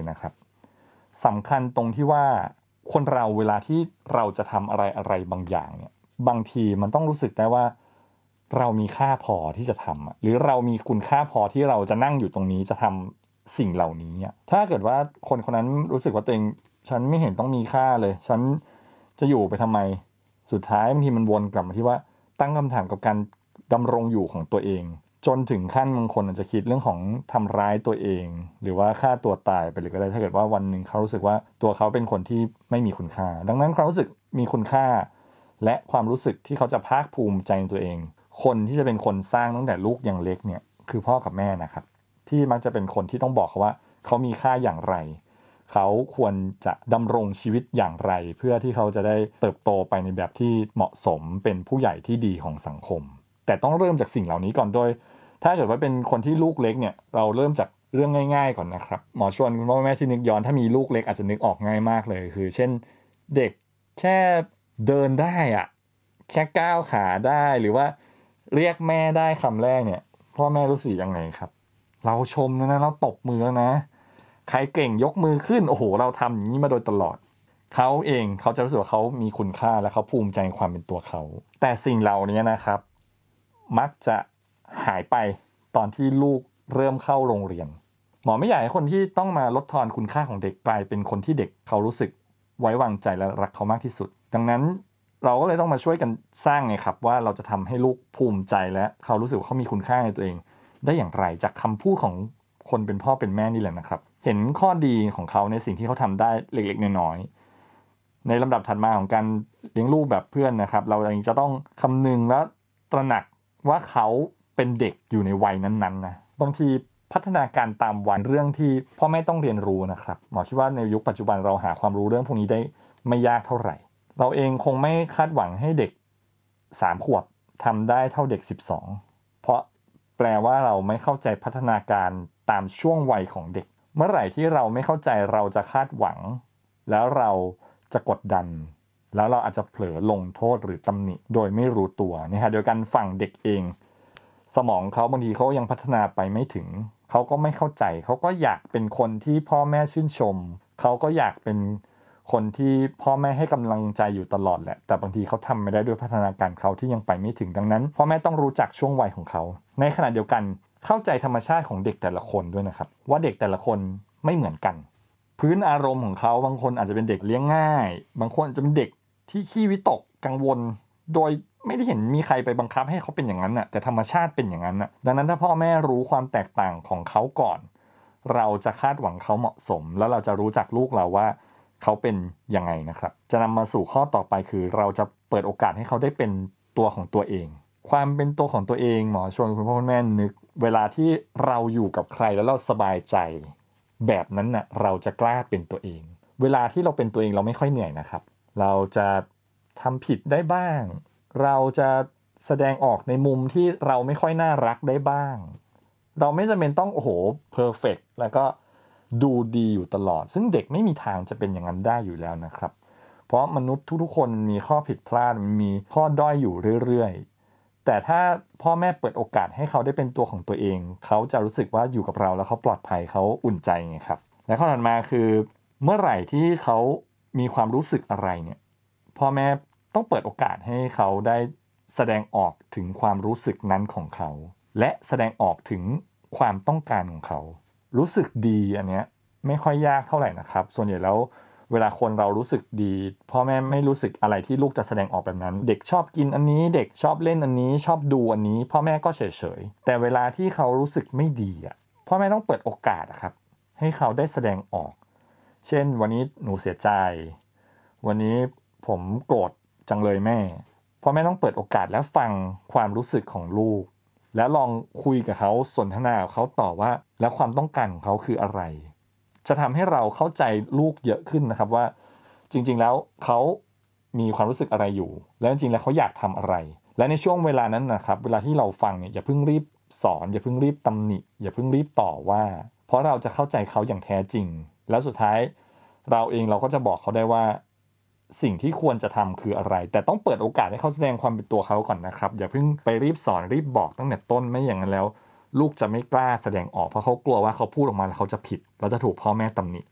นะครับสำคัญตรงที่ว่าคนเราเวลาที่เราจะทำอะไรบางอย่างเนี่ยบางทีมันต้องรู้สึกได้ว่าเรามีค่าพอที่จะทำหรือเรามีคุณค่าพอที่เราจะนั่งอยู่ตรงนี้จะทำสิ่งเหล่านี้ถ้าเกิดว่าคนคนนั้นรู้สึกว่าตัวเองฉันไม่เห็นต้องมีค่าเลยฉันจะอยู่ไปทำไมสุดท้ายบางทีมันวนกลับมาที่ว่าตั้งคำถามกับการดำรงอยู่ของตัวเองจนถึงขั้นบางคนอาจจะคิดเรื่องของทำร้ายตัวเองหรือว่าฆ่าตัวตายไปเลยก็ได้ถ้าเกิดว่าวันหนึ่งเขารู้สึกว่าตัวเขาเป็นคนที่ไม่มีคุณค่าดังนั้นความรู้สึกมีคุณค่าและความรู้สึกที่เขาจะภาคภูมิใจในตัวเองคนที่จะเป็นคนสร้างตั้งแต่ลูกยังเล็กเนี่ยคือพ่อกับแม่นะครับที่มักจะเป็นคนที่ต้องบอกเขาว่าเขามีค่าอย่างไรเขาควรจะดำรงชีวิตอย่างไรเพื่อที่เขาจะได้เติบโตไปในแบบที่เหมาะสมเป็นผู้ใหญ่ที่ดีของสังคมแต่ต้องเริ่มจากสิ่งเหล่านี้ก่อนโดยถ้าเกิดว่าเป็นคนที่ลูกเล็กเนี่ยเราเริ่มจากเรื่องง่ายๆก่อนนะครับหมอชวนคุณพ่อแม่ที่นึกย้อนถ้ามีลูกเล็กอาจจะนึกออกง่ายมากเลยคือเช่นเด็กแค่เดินได้แค่ก้าวขาได้หรือว่าเรียกแม่ได้คำแรกเนี่ยพ่อแม่รู้สึกยังไงครับเราชมแล้วนะเราตบมือแล้วนะใครเก่งยกมือขึ้นโอ้โหเราทำอย่างนี้มาโดยตลอดเขาเองเขาจะรู้สึกว่าเขามีคุณค่าและเขาภูมิใจในความเป็นตัวเขาแต่สิ่งเหล่านี้นะครับมักจะหายไปตอนที่ลูกเริ่มเข้าโรงเรียนหมอไม่อยากให้คนที่ต้องมาลดทอนคุณค่าของเด็กกลายเป็นคนที่เด็กเขารู้สึกไว้วางใจและรักเขามากที่สุดดังนั้นเราก็เลยต้องมาช่วยกันสร้างไงครับว่าเราจะทำให้ลูกภูมิใจและเขารู้สึกว่าเขามีคุณค่าในตัวเองได้อย่างไรจากคำพูดของคนเป็นพ่อเป็นแม่นี่แหละนะครับเห็นข้อดีของเขาในสิ่งที่เขาทำได้เล็กๆน้อยๆในลำดับถัดมาของการเลี้ยงลูกแบบเพื่อนนะครับเราเองจะต้องคำนึงและตระหนักว่าเขาเป็นเด็กอยู่ในวัยนั้นๆนะบางทีพัฒนาการตามวัยเรื่องที่พ่อแม่ต้องเรียนรู้นะครับหมอคิดว่าในยุคปัจจุบันเราหาความรู้เรื่องพวกนี้ได้ไม่ยากเท่าไหร่เราเองคงไม่คาดหวังให้เด็ก3 ขวบทำได้เท่าเด็ก12เพราะแปลว่าเราไม่เข้าใจพัฒนาการตามช่วงวัยของเด็กเมื่อไหร่ที่เราไม่เข้าใจเราจะคาดหวังแล้วเราจะกดดันแล้วเราอาจจะเผลอลงโทษหรือตำหนิโดยไม่รู้ตัวนี่ฮะโดยการฝั่งเด็กเองสมองเขาบางทีเขายังพัฒนาไปไม่ถึงเขาก็ไม่เข้าใจเขาก็อยากเป็นคนที่พ่อแม่ชื่นชมเขาก็อยากเป็นคนที่พ่อแม่ให้กำลังใจอยู่ตลอดแหละแต่บางทีเขาทำไม่ได้ด้วยพัฒนาการเขาที่ยังไปไม่ถึงดังนั้นพ่อแม่ต้องรู้จักช่วงวัยของเขาในขณะเดียวกันเข้าใจธรรมชาติของเด็กแต่ละคนด้วยนะครับว่าเด็กแต่ละคนไม่เหมือนกันพื้นอารมณ์ของเขาบางคนอาจจะเป็นเด็กเลี้ยงง่ายบางคนอาจจะเป็นเด็กที่ขี้วิตกกังวลโดยไม่ได้เห็นมีใครไปบังคับให้เขาเป็นอย่างนั้นแต่ธรรมชาติเป็นอย่างนั้นดังนั้นถ้าพ่อแม่รู้ความแตกต่างของเขาก่อนเราจะคาดหวังเขาเหมาะสมแล้วเราจะรู้จักลูกเราว่าเขาเป็นยังไงนะครับจะนำมาสู่ข้อต่อไปคือเราจะเปิดโอกาสให้เขาได้เป็นตัวของตัวเองความเป็นตัวของตัวเองหมอชวนคุณพ่อคุณแม่นึกเวลาที่เราอยู่กับใครแล้วเราสบายใจแบบนั้นเราจะกล้าเป็นตัวเองเวลาที่เราเป็นตัวเองเราไม่ค่อยเหนื่อยนะครับเราจะทำผิดได้บ้างเราจะแสดงออกในมุมที่เราไม่ค่อยน่ารักได้บ้างเราไม่จำเป็นต้องโอ้โหเพอร์เฟกต์แล้วก็ดูดีอยู่ตลอดซึ่งเด็กไม่มีทางจะเป็นอย่างนั้นได้อยู่แล้วนะครับเพราะมนุษย์ทุกๆคนมีข้อผิดพลาดมันมีข้อด้อยอยู่เรื่อยๆแต่ถ้าพ่อแม่เปิดโอกาสให้เขาได้เป็นตัวของตัวเองเขาจะรู้สึกว่าอยู่กับเราแล้วเขาปลอดภัยเขาอุ่นใจไงครับและข้อถัดมาคือเมื่อไหร่ที่เขามีความรู้สึกอะไรเนี่ยพ่อแม่ต้องเปิดโอกาสให้เขาได้แสดงออกถึงความรู้สึกนั้นของเขาและแสดงออกถึงความต้องการของเขารู้สึกดีอันเนี้ยไม่ค่อยยากเท่าไหร่นะครับส่วนใหญ่แล้วเวลาคนเรารู้สึกดีพ่อแม่ไม่รู้สึกอะไรที่ลูกจะแสดงออกแบบนั้นเด็กชอบกินอันนี้เด็กชอบเล่นอันนี้ชอบดูอันนี้พ่อแม่ก็เฉยๆแต่เวลาที่เขารู้สึกไม่ดีพ่อแม่ต้องเปิดโอกาสครับให้เขาได้แสดงออกเช่นวันนี้หนูเสียใจวันนี้ผมโกรธจังเลยแม่พ่อแม่ต้องเปิดโอกาสและฟังความรู้สึกของลูกแล้วลองคุยกับเขาสนทนากับเขาต่อว่าแล้วความต้องการของเขาคืออะไรจะทำให้เราเข้าใจลูกเยอะขึ้นนะครับว่าจริงๆแล้วเขามีความรู้สึกอะไรอยู่แล้วจริงๆแล้วเขาอยากทำอะไรและในช่วงเวลานั้นนะครับเวลาที่เราฟังเนี่ยอย่าเพิ่งรีบสอนอย่าเพิ่งรีบตำหนิอย่าเพิ่งรีบต่อว่าเพราะเราจะเข้าใจเขาอย่างแท้จริงแล้วสุดท้ายเราเองเราก็จะบอกเขาได้ว่าสิ่งที่ควรจะทำคืออะไรแต่ต้องเปิดโอกาสให้เขาแสดงความเป็นตัวเขาก่อนนะครับอย่าเพิ่งไปรีบสอนรีบบอกตั้งแต่ต้นไม่อย่างนั้นแล้วลูกจะไม่กล้าแสดงออกเพราะเขากลัวว่าเขาพูดออกมาแล้วเขาจะผิดแล้วจะถูกพ่อแม่ตำหนิ